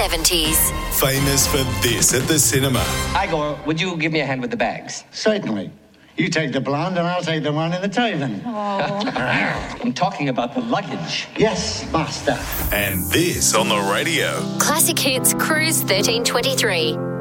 70s. Famous for this at the cinema. Igor, would you give me a hand with the bags? Certainly. You take the blonde and I'll take the one in the Taven. I'm talking about the luggage. Yes, master. And this on the radio. Classic Hits Cruise 1323.